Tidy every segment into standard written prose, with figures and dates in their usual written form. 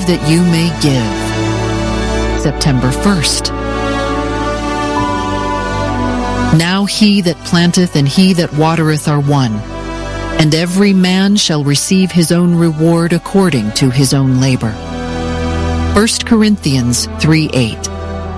receive that you may give. September 1st. Now he that planteth and he that watereth are one, and every man shall receive his own reward according to his own labor. 1 Corinthians 3:8.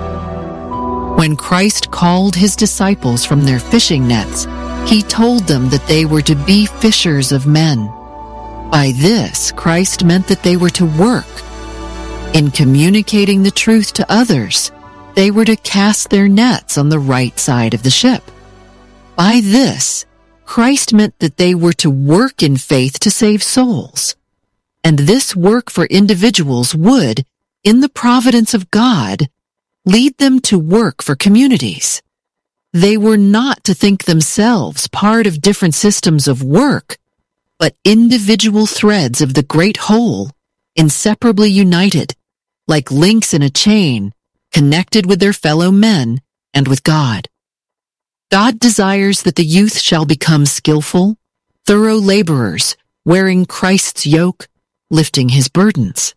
When Christ called his disciples from their fishing nets, he told them that they were to be fishers of men. By this, Christ meant that they were to work. In communicating the truth to others, they were to cast their nets on the right side of the ship. By this, Christ meant that they were to work in faith to save souls. And this work for individuals would, in the providence of God, lead them to work for communities. They were not to think themselves part of different systems of work, but individual threads of the great whole, inseparably united, like links in a chain, connected with their fellow men and with God. God desires that the youth shall become skillful, thorough laborers, wearing Christ's yoke, lifting his burdens.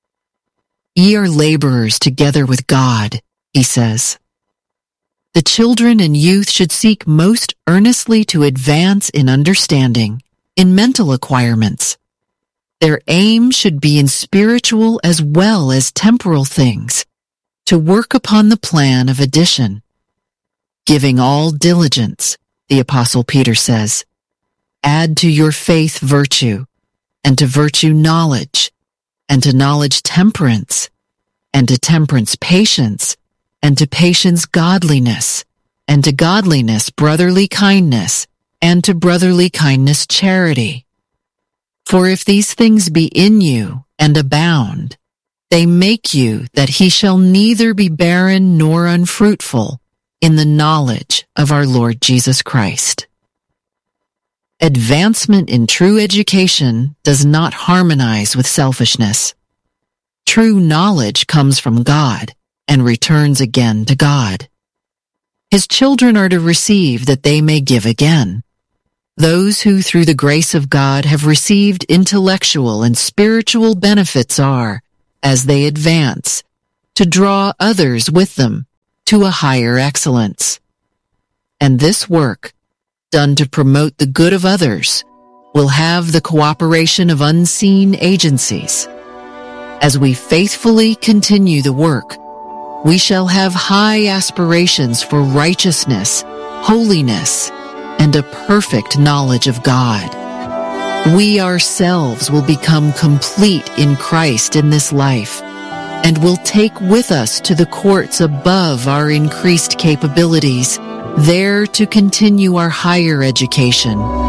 Ye are laborers together with God, he says. The children and youth should seek most earnestly to advance in understanding, in mental acquirements. Their aim should be in spiritual as well as temporal things, to work upon the plan of addition. Giving all diligence, the Apostle Peter says, add to your faith virtue, and to virtue knowledge, and to knowledge temperance, and to temperance patience, and to patience godliness, and to godliness brotherly kindness, and to brotherly kindness charity. For if these things be in you and abound, they make you that he shall neither be barren nor unfruitful in the knowledge of our Lord Jesus Christ. Advancement in true education does not harmonize with selfishness. True knowledge comes from God and returns again to God. His children are to receive that they may give again. Those who through the grace of God have received intellectual and spiritual benefits are, as they advance, to draw others with them to a higher excellence. And this work, done to promote the good of others, will have the cooperation of unseen agencies. As we faithfully continue the work, we shall have high aspirations for righteousness, holiness, and a perfect knowledge of God. We ourselves will become complete in Christ in this life, and will take with us to the courts above our increased capabilities, there to continue our higher education